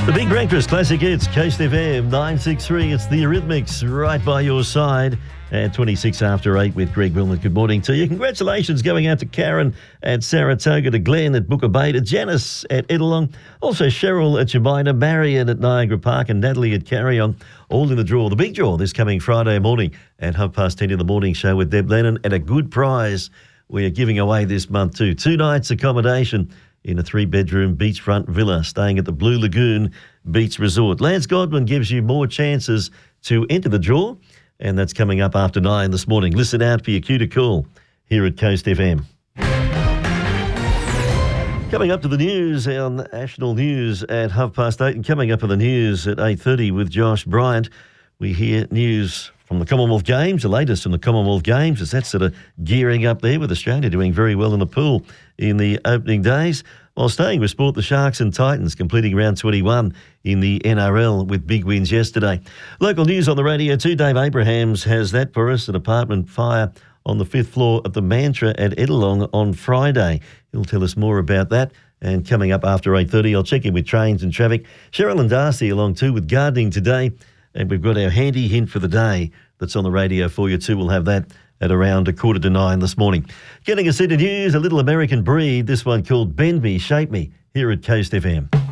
The Big Breakfast Classic Hits, Coast FM 963. It's the Eurythmics right by your side at 26 after 8 with Greg Wilmot. Good morning to you. Congratulations going out to Karen at Saratoga, to Glenn at Booker Bay, to Janice at Idalong, also Cheryl at Jemina, Marion at Niagara Park and Natalie at Carryong, all in the draw. The big draw this coming Friday morning at 10:30 in the morning show with Deb Lennon, and a good prize we are giving away this month too. 2 nights accommodation in a 3-bedroom beachfront villa staying at the Blue Lagoon Beach Resort. Lance Godwin gives you more chances to enter the draw, and that's coming up after 9 this morning. Listen out for your cue to call here at Coast FM. Coming up to the news, our national news at 8:30, and coming up in the news at 8:30 with Josh Bryant, we hear news from the Commonwealth Games, the latest from the Commonwealth Games, as that's sort of gearing up there with Australia doing very well in the pool in the opening days. While staying with sport, the Sharks and Titans completing round 21 in the NRL with big wins yesterday. Local news on the radio too. Dave Abrahams has that for us. An apartment fire on the 5th floor of the Mantra at Idalong on Friday. He'll tell us more about that. And coming up after 8:30, I'll check in with trains and traffic. Cheryl and Darcy along too with gardening today. And we've got our handy hint for the day that's on the radio for you too. We'll have that at around 8:45 this morning. Getting us into news, a little American breed, this one called Bend Me, Shape Me, here at Coast FM.